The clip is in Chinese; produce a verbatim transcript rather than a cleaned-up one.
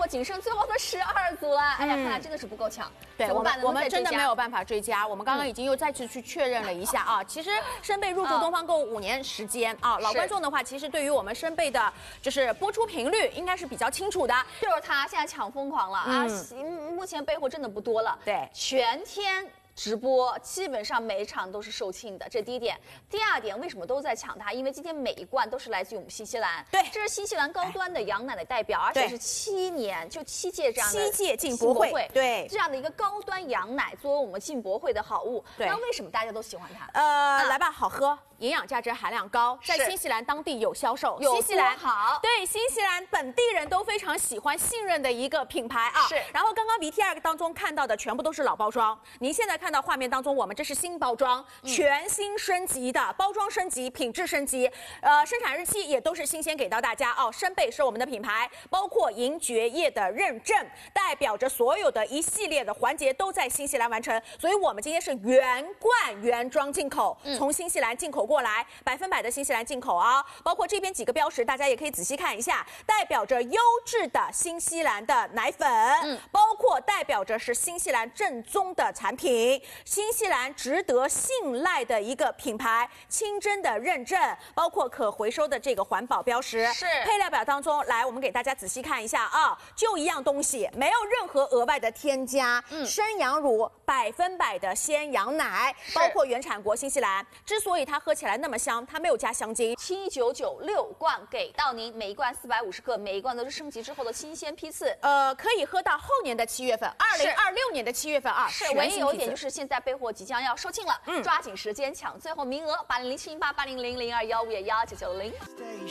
仅剩最后的十二组了。哎呀，看来真的是不够抢。 对，我们我们真的没有办法追加。我们刚刚嗯已经又再次去确认了一下啊，其实深贝入驻东方购物五年时间啊，老观众的话，其实对于我们深贝的就是播出频率应该是比较清楚的。 就是他现在抢疯狂了啊！目前备货真的不多了， 对， 全天。直播基本上每一场都是售罄的，这第一点。第二点，为什么都在抢它？因为今天每一罐都是来自于我们新西兰， 对， 这是新西兰高端的羊奶的代表，而且是七年就七届这样的七届进博会，对， 这样的一个高端羊奶作为我们进博会的好物， 对， 那为什么大家都喜欢它？ 呃， 啊、 来吧，好喝，营养价值含量高，在新西兰当地有销售， 有新西兰好， 对，新西兰本地人都非常喜欢、信任的一个品牌啊。 是。 然后刚刚 V T R 当中看到的全部都是老包装，您现在看到画面当中我。我们这是新包装，全新升级的、嗯、包装升级、品质升级，呃，生产日期也都是新鲜给到大家哦。深贝是我们的品牌，包括银蕨业的认证，代表着所有的一系列的环节都在新西兰完成，所以我们今天是原罐原装进口，嗯、从新西兰进口过来，百分百的新西兰进口啊。包括这边几个标识，大家也可以仔细看一下，代表着优质的新西兰的奶粉，嗯，包括代表着是新西兰正宗的产品，新西兰。值得信赖的一个品牌，清真的认证，包括可回收的这个环保标识。 是配料表当中，来我们给大家仔细看一下啊，就一样东西，没有任何额外的添加。嗯，生羊乳，百分百的鲜羊奶，包括原产国新西兰。之所以它喝起来那么香，它没有加香精。 七九九六罐给到您，每一罐四百五十克，每一罐都是升级之后的新鲜批次。 呃，可以喝到后年的七月份，二零二六年的七月份啊。 是，唯一有一点就是现在备货即将要售罄了，嗯，抓紧时间抢最后名额，八零零七零八八零零零二幺五幺九九零。